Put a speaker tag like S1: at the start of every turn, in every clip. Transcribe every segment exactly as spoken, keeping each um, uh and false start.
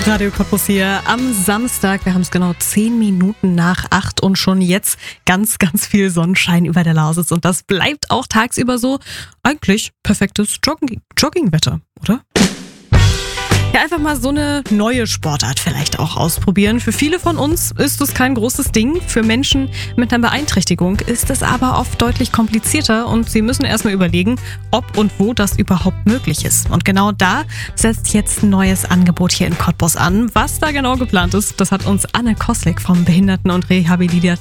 S1: Radio Cottbus hier am Samstag. Wir haben es genau zehn Minuten nach acht und schon jetzt ganz, ganz viel Sonnenschein über der Lausitz. Und das bleibt auch tagsüber so. Eigentlich perfektes Jogging- Joggingwetter, oder? Ja, einfach mal so eine neue Sportart vielleicht auch ausprobieren. Für viele von uns ist es kein großes Ding. Für Menschen mit einer Beeinträchtigung ist es aber oft deutlich komplizierter und sie müssen erstmal überlegen, ob und wo das überhaupt möglich ist. Und genau da setzt jetzt ein neues Angebot hier in Cottbus an. Was da genau geplant ist, das hat uns Anne Koslik vom Behinderten- und Rehabilita-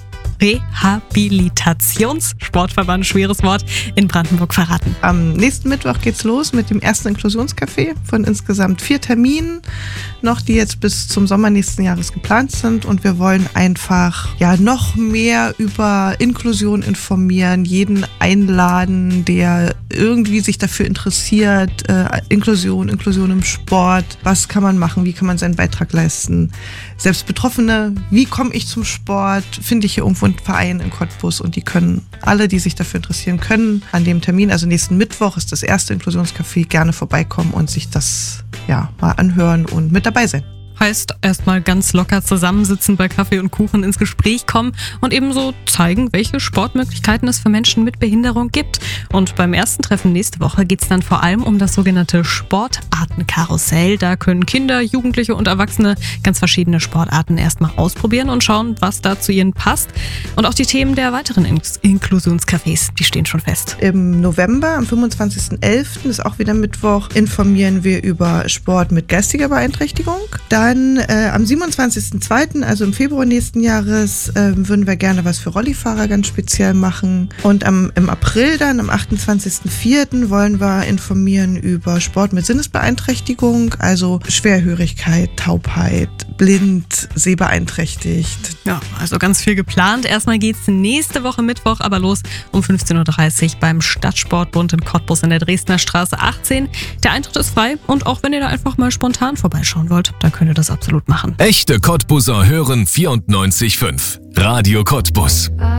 S1: Rehabilitationssportverband, schweres Wort, in Brandenburg verraten.
S2: Am nächsten Mittwoch geht's los mit dem ersten Inklusionscafé von insgesamt vier Terminen noch, die jetzt bis zum Sommer nächsten Jahres geplant sind. Und wir wollen einfach ja noch mehr über Inklusion informieren, jeden einladen, der irgendwie sich dafür interessiert. Äh, Inklusion, Inklusion im Sport. Was kann man machen? Wie kann man seinen Beitrag leisten? Selbst Betroffene, wie komme ich zum Sport? Finde ich hier irgendwo einen Verein in Cottbus und die können, alle, die sich dafür interessieren, können an dem Termin, also nächsten Mittwoch ist das erste Inklusionscafé, gerne vorbeikommen und sich das ja mal anhören und mit dabei sein.
S1: Heißt erstmal ganz locker zusammensitzen, bei Kaffee und Kuchen ins Gespräch kommen und ebenso zeigen, welche Sportmöglichkeiten es für Menschen mit Behinderung gibt. Und beim ersten Treffen nächste Woche geht es dann vor allem um das sogenannte Sportartenkarussell. Da können Kinder, Jugendliche und Erwachsene ganz verschiedene Sportarten erstmal ausprobieren und schauen, was da zu ihnen passt. Und auch die Themen der weiteren In- Inklusionscafés, die stehen schon fest.
S2: Im November, am fünfundzwanzigsten elften ist auch wieder Mittwoch, informieren wir über Sport mit geistiger Beeinträchtigung. Dann äh, am siebenundzwanzigsten zweiten, also im Februar nächsten Jahres, äh, würden wir gerne was für Rollifahrer ganz speziell machen. Und am, im April dann, am achtundzwanzigsten vierten wollen wir informieren über Sport mit Sinnesbeeinträchtigung, also Schwerhörigkeit, Taubheit, blind, sehbeeinträchtigt.
S1: Ja, also ganz viel geplant. Erstmal geht's nächste Woche Mittwoch aber los um fünfzehn Uhr dreißig beim Stadtsportbund in Cottbus in der Dresdner Straße achtzehn. Der Eintritt ist frei und auch wenn ihr da einfach mal spontan vorbeischauen wollt, dann könnt ihr das absolut machen.
S3: Echte Cottbuser hören vierundneunzig Komma fünf. Radio Cottbus.